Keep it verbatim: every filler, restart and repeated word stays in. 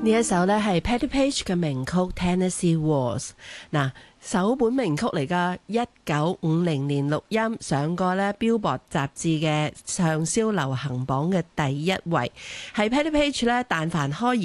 呢一首呢係 Patti Page 嘅名曲 Tennessee Waltz， 嗱，首本名曲嚟㗎，一九五零年錄音，上過呢 Billboard 雜誌嘅暢銷流行榜嘅第一位，係 Patti Page 呢，但凡開